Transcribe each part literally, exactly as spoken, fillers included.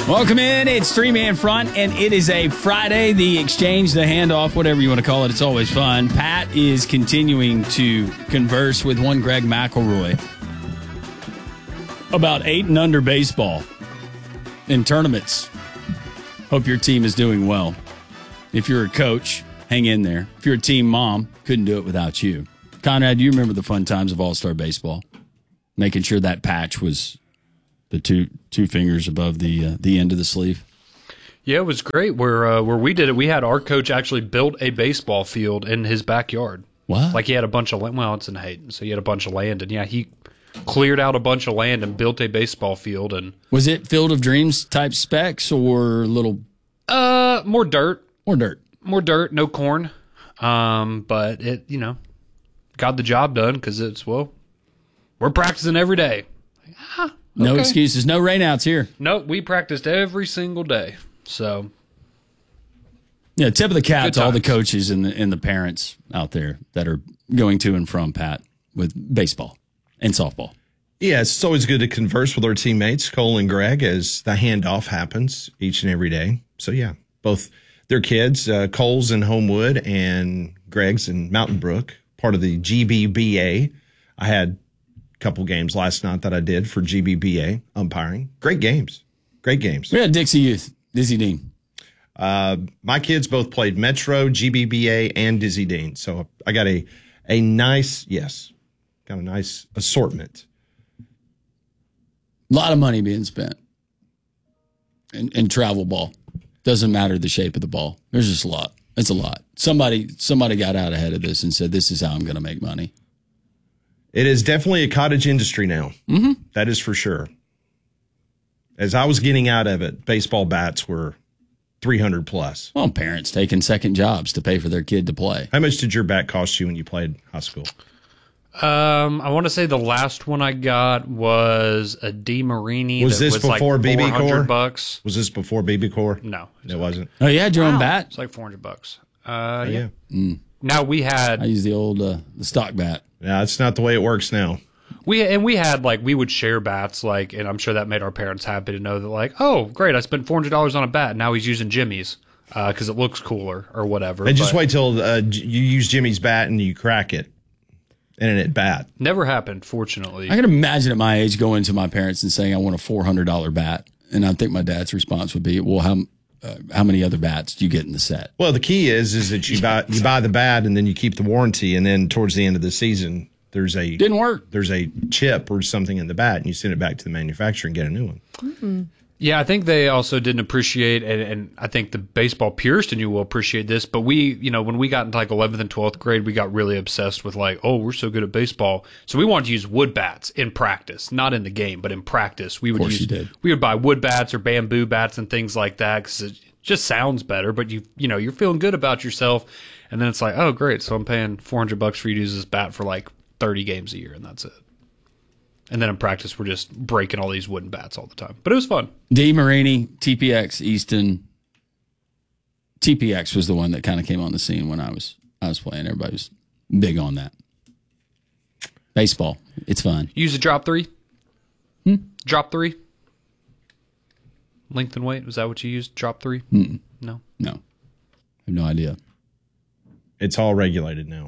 Welcome in. It's Three Man Front, and it is a Friday. The exchange, the handoff, whatever you want to call it, it's always fun. Pat is continuing to converse with one Greg McElroy about eight and under baseball in tournaments. Hope your team is doing well. If you're a coach, hang in there. If you're a team mom, couldn't do it without you. Conrad, do you remember the fun times of All-Star Baseball? Making sure that patch was the two two fingers above the uh, the end of the sleeve. Yeah, it was great. Where uh, where we did it, we had our coach actually built a baseball field in his backyard. What? Like he had a bunch of land. Well, it's in Hayden, so he had a bunch of land, and yeah, he cleared out a bunch of land and built a baseball field. And was it Field of Dreams type specs or little? Uh, more dirt, more dirt, more dirt. No corn, um, but it you know got the job done because it's well, we're practicing every day. Like, ah. No okay. excuses. No rainouts here. Nope, we practiced every single day. So, yeah, tip of the cap to all the coaches and the, and the parents out there that are going to and from, Pat, with baseball and softball. Yeah, it's always good to converse with our teammates, Cole and Greg, as the handoff happens each and every day. So, yeah, both their kids, uh, Cole's in Homewood and Greg's in Mountain Brook, part of the G B B A. I had couple games last night that I did for G B B A umpiring. Great games. Great games. We had Dixie Youth, Dizzy Dean. Uh, my kids both played Metro, G B B A, and Dizzy Dean. So I got a a nice, yes, got a nice assortment. A lot of money being spent in, in travel ball. Doesn't matter the shape of the ball. There's just a lot. It's a lot. Somebody somebody got out ahead of this and said, this is how I'm going to make money. It is definitely a cottage industry now. Mm-hmm. That is for sure. As I was getting out of it, baseball bats were three hundred plus. Well, parents taking second jobs to pay for their kid to play. How much did your bat cost you when you played high school? Um, I want to say the last one I got was a D Marini. Was that this was before like B B Core? bucks. Was this before B B Core? No, it like, wasn't. Oh, you had your wow. own bat? It's like four hundred bucks. Uh, oh, yeah. yeah. Mm. Now we had. I use the old uh, the stock bat. Yeah, it's not the way it works now. We and we had like we would share bats, like, and I'm sure that made our parents happy to know that, like, oh, great, I spent four hundred dollars on a bat. Now he's using Jimmy's because uh, it looks cooler or whatever. And just but wait till uh, you use Jimmy's bat and you crack it, and it bat. Never happened, fortunately. I can imagine at my age going to my parents and saying I want a four hundred dollar bat, and I think my dad's response would be, well, how uh, how many other bats do you get in the set? Well, the key is is that you buy you buy the bat and then you keep the warranty, and then towards the end of the season, there's a didn't work. There's a chip or something in the bat, and you send it back to the manufacturer and get a new one. Mm-hmm. Yeah, I think they also didn't appreciate, and, and I think the baseball purist in you will appreciate this, but we, you know, when we got into like eleventh and twelfth grade, we got really obsessed with like, oh, we're so good at baseball. So we wanted to use wood bats in practice, not in the game, but in practice. We would of course use, you did. we would buy wood bats or bamboo bats and things like that because it just sounds better, but you, you know, you're feeling good about yourself. And then it's like, oh, great. So I'm paying four hundred bucks for you to use this bat for like thirty games a year, and that's it. And then in practice, we're just breaking all these wooden bats all the time. But it was fun. D. Marini, T P X, Easton. T P X was the one that kind of came on the scene when I was I was playing. Everybody was big on that. Baseball, it's fun. Use a drop three? Hmm? Drop three? Length and weight? Was that what you used? Drop three? Mm-mm. No. No. I have no idea. It's all regulated now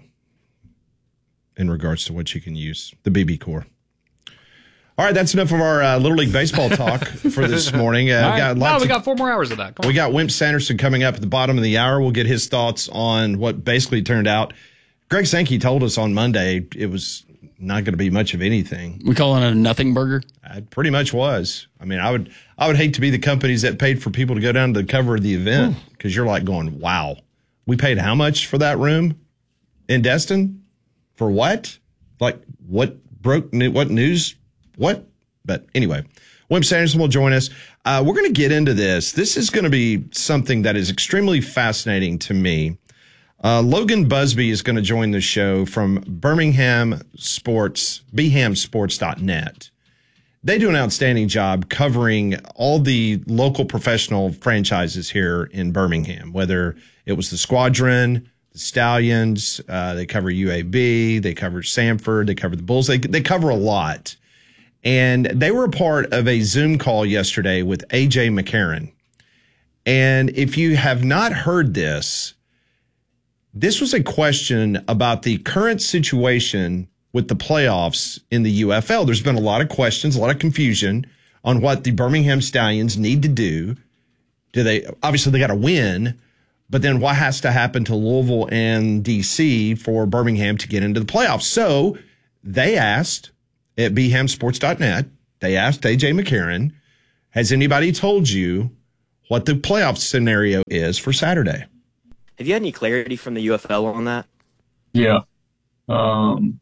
in regards to what you can use, the B B Core. All right, that's enough of our uh, Little League Baseball talk for this morning. Uh, All right. we got no, lots we of, got four more hours of that. Come on. We got Wimp Sanderson coming up at the bottom of the hour. We'll get his thoughts on what basically turned out. Greg Sankey told us on Monday it was not going to be much of anything. We calling it a nothing burger? It pretty much was. I mean, I would I would hate to be the companies that paid for people to go down to the cover of the event because you're like going, wow, we paid how much for that room in Destin? For what? Like, what broke, what news, what? But anyway, Wimp Sanderson will join us. Uh, we're going to get into this. This is going to be something that is extremely fascinating to me. Uh, Logan Busby is going to join the show from Birmingham Sports, b ham sports dot net. They do an outstanding job covering all the local professional franchises here in Birmingham, whether it was the Squadron, the Stallions, uh, they cover U A B, they cover Samford, they cover the Bulls. They, they cover a lot. And they were a part of a Zoom call yesterday with A J McCarron. And if you have not heard this, this was a question about the current situation with the playoffs in the U F L. There's been a lot of questions, a lot of confusion on what the Birmingham Stallions need to do. Do they, obviously they got to win, but then what has to happen to Louisville and D C for Birmingham to get into the playoffs? So they asked at b ham sports dot net, they asked A J McCarron, has anybody told you what the playoff scenario is for Saturday? Have you had any clarity from the U F L on that? Yeah. Um,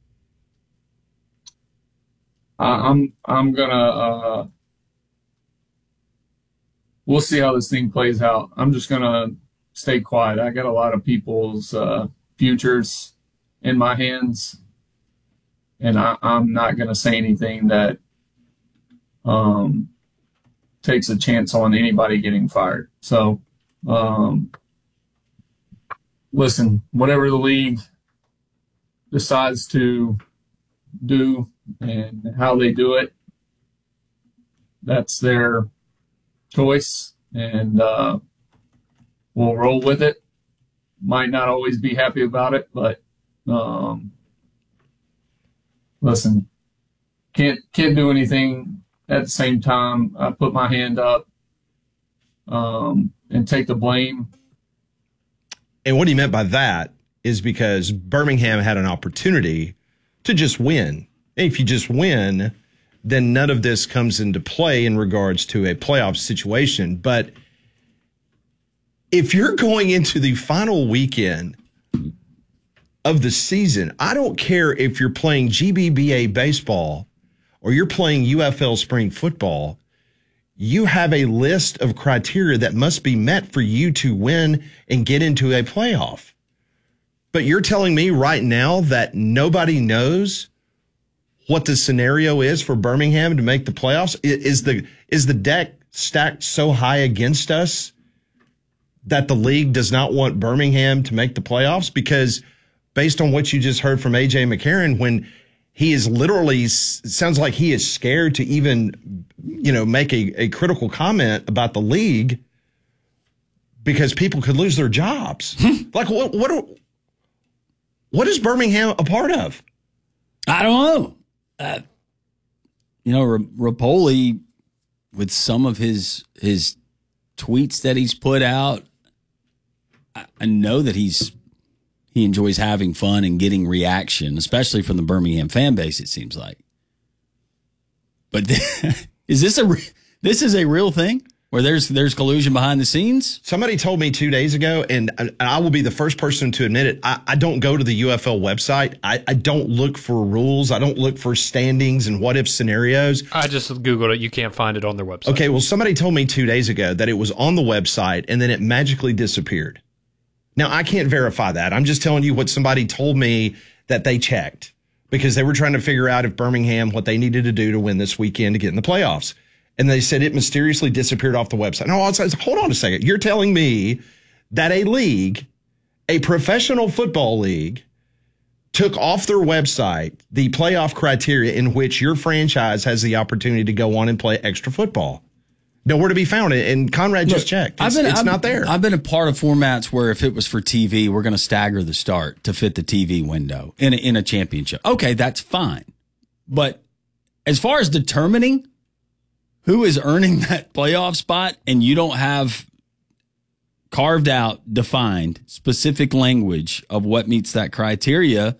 I, I'm I'm gonna uh, we'll see how this thing plays out. I'm just gonna stay quiet. I got a lot of people's uh, futures in my hands, and I, I'm not gonna say anything that um, takes a chance on anybody getting fired. So, um, listen, whatever the league decides to do and how they do it, that's their choice, and uh, we'll roll with it. Might not always be happy about it, but um, listen, can't can't do anything at the same time. I put my hand up um, and take the blame. And what he meant by that is because Birmingham had an opportunity to just win. And if you just win, then none of this comes into play in regards to a playoff situation. But if you're going into the final weekend of the season, I don't care if you're playing G B B A baseball or you're playing U F L spring football, you have a list of criteria that must be met for you to win and get into a playoff. But you're telling me right now that nobody knows what the scenario is for Birmingham to make the playoffs? Is the is the deck stacked so high against us that the league does not want Birmingham to make the playoffs? Because based on what you just heard from A J McCarron, when he is literally, sounds like he is scared to even, you know, make a, a critical comment about the league because people could lose their jobs. Like, what, what, are, what is Birmingham a part of? I don't know. Uh, you know, Rapoli, with some of his his tweets that he's put out, I, I know that he's he enjoys having fun and getting reaction, especially from the Birmingham fan base, it seems like. But is this a this is a real thing where there's there's collusion behind the scenes? Somebody told me two days ago, and I will be the first person to admit it, I, I don't go to the U F L website. I, I don't look for rules. I don't look for standings and what-if scenarios. I just Googled it. You can't find it on their website. Okay, well, somebody told me two days ago that it was on the website, and then it magically disappeared. Now, I can't verify that. I'm just telling you what somebody told me that they checked because they were trying to figure out if Birmingham, what they needed to do to win this weekend to get in the playoffs. And they said it mysteriously disappeared off the website. No, I was, hold on a second. You're telling me that a league, a professional football league, took off their website the playoff criteria in which your franchise has the opportunity to go on and play extra football. Nowhere to be found. And Conrad just Look, checked. It's, I've been, it's I've, not there. I've been a part of formats where if it was for T V, we're going to stagger the start to fit the T V window in a, in a championship. Okay, that's fine. But as far as determining who is earning that playoff spot and you don't have carved out, defined, specific language of what meets that criteria,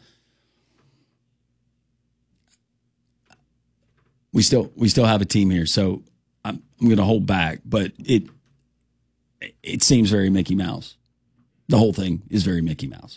we still we still have a team here. So I'm, I'm going to hold back, but it it seems very Mickey Mouse. The whole thing is very Mickey Mouse.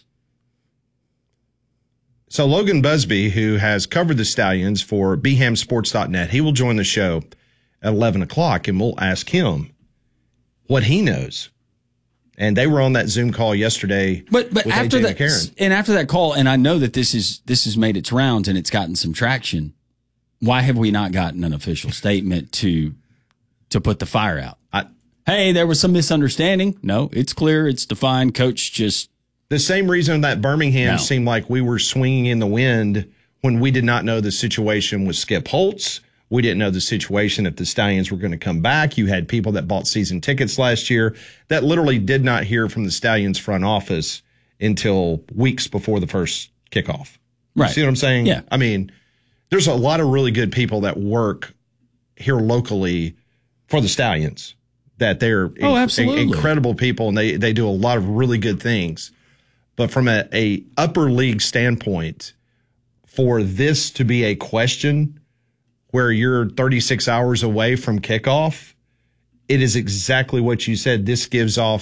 So Logan Busby, who has covered the Stallions for b ham sports dot net, he will join the show at eleven o'clock, and we'll ask him what he knows. And they were on that Zoom call yesterday. But but with after A J that, McCarron. and after that call, and I know that this is this has made its rounds and it's gotten some traction. Why have we not gotten an official statement to to put the fire out? I, hey, there was some misunderstanding. No, it's clear, it's defined. Coach just the same reason that Birmingham no. seemed like we were swinging in the wind when we did not know the situation with Skip Holtz. We didn't know the situation if the Stallions were going to come back. You had people that bought season tickets last year that literally did not hear from the Stallions front office until weeks before the first kickoff. Right. See what I'm saying? Yeah. I mean, there's a lot of really good people that work here locally for the Stallions, that they're Oh, inc- absolutely. incredible people, and they, they do a lot of really good things. But from a, a upper league standpoint, for this to be a question where you're thirty-six hours away from kickoff, it is exactly what you said. This gives off